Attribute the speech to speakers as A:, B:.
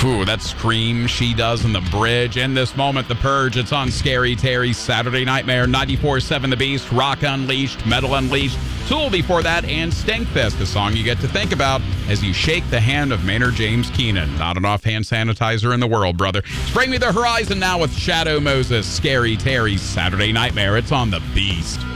A: Ooh, that scream she does in the bridge. In this moment, The Purge. It's on Scary Terry's Saturday Nightmare. 94.7 The Beast, Rock Unleashed, Metal Unleashed. Tool before that, and Stinkfist, a song you get to think about as you shake the hand of Maynard James Keenan. Not an offhand sanitizer in the world, brother. Spring me the horizon now with Shadow Moses, Scary Terry's Saturday Nightmare. It's on The Beast.